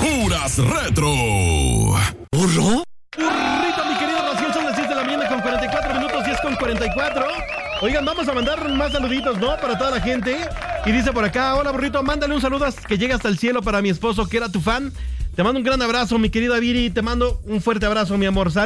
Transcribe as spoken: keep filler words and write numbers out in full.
puras retro. ¿Burro? Burrito, mi querido Rocío, son las siete de la mañana con cuarenta y cuatro minutos, diez con cuarenta y cuatro. Oigan, vamos a mandar más saluditos, ¿no? Para toda la gente. Y dice por acá, hola burrito, mándale un saludo que llegue hasta el cielo para mi esposo que era tu fan. Te mando un gran abrazo, mi querida Viri, te mando un fuerte abrazo, mi amor.